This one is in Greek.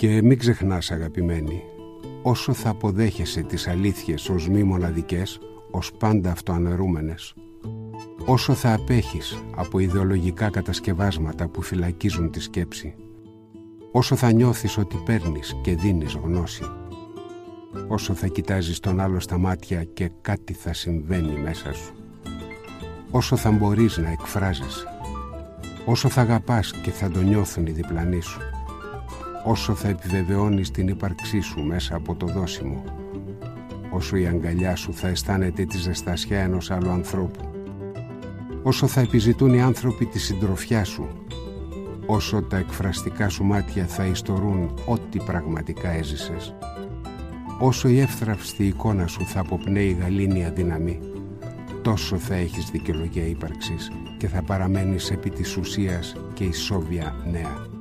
Και μην ξεχνάς, αγαπημένη, όσο θα αποδέχεσαι τις αλήθειες ως μη μοναδικές, ως πάντα αυτοαναιρούμενες, όσο θα απέχεις από ιδεολογικά κατασκευάσματα που φυλακίζουν τη σκέψη, όσο θα νιώθεις ότι παίρνεις και δίνεις γνώση, όσο θα κοιτάζεις τον άλλο στα μάτια και κάτι θα συμβαίνει μέσα σου, όσο θα μπορείς να εκφράζεσαι, όσο θα αγαπάς και θα το νιώθουν οι διπλανοί σου, όσο θα επιβεβαιώνεις την ύπαρξή σου μέσα από το δώσιμο, όσο η αγκαλιά σου θα αισθάνεται τη ζεστασιά ενός άλλου ανθρώπου, όσο θα επιζητούν οι άνθρωποι τη συντροφιά σου, όσο τα εκφραστικά σου μάτια θα ιστορούν ό,τι πραγματικά έζησες, όσο η εύθραυστη εικόνα σου θα αποπνέει γαλήνια δύναμη, τόσο θα έχεις δικαιολογία ύπαρξης και θα παραμένεις επί της ουσίας και ισόβια νέα.